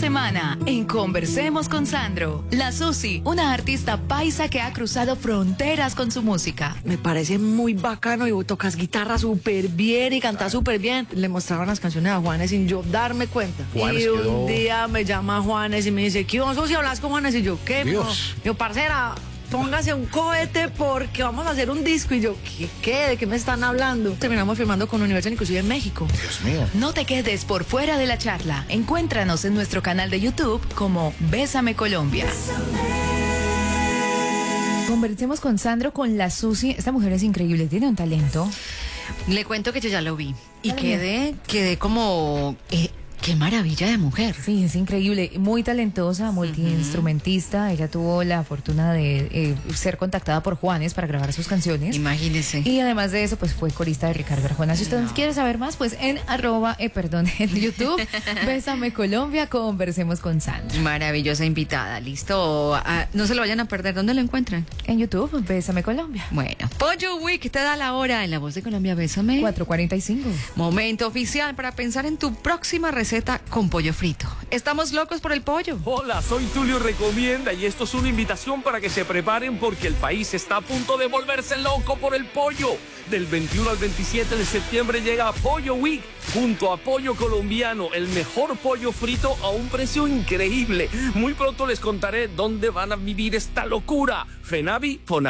semana en Conversemos con Sandro. La Susi, una artista paisa que ha cruzado fronteras con su música. Me parece muy bacano y tocas guitarra súper bien y cantas súper bien. Le mostraron las canciones a Juanes sin yo darme cuenta. Juanes y quedó... un día me llama Juanes y me dice, ¿qué vos si hablas con Juanes? Y yo, ¿qué? Dios. Yo, parcera, póngase un cohete porque vamos a hacer un disco. Y yo, ¿qué? ¿De qué me están hablando? Terminamos firmando con Universal inclusive en México. Dios mío. No te quedes por fuera de la charla. Encuéntranos en nuestro canal de YouTube como Bésame Colombia. Conversemos con Sandro, con la Susi. Esta mujer es increíble, tiene un talento. Le cuento que yo ya lo vi y quedé como... ¡qué maravilla de mujer! Sí, es increíble, muy talentosa, multiinstrumentista. Ella tuvo la fortuna de ser contactada por Juanes para grabar sus canciones. Imagínese. Y además de eso, pues fue corista de Ricardo Arjona. Si usted quiere saber más, pues en en YouTube, Bésame Colombia, Conversemos con Sandro. Maravillosa invitada, listo. No se lo vayan a perder. ¿Dónde lo encuentran? En YouTube, Bésame Colombia. Bueno, Pollo Week te da la hora en La Voz de Colombia. Bésame. 4:45. Momento oficial para pensar en tu próxima receta con pollo frito. Estamos locos por el pollo. Hola, soy Tulio Recomienda y esto es una invitación para que se preparen porque el país está a punto de volverse loco por el pollo. Del 21 al 27 de septiembre llega Pollo Week junto a Pollo Colombiano, el mejor pollo frito a un precio increíble. Muy pronto les contaré dónde van a vivir esta locura. FENAVI, FONAVI.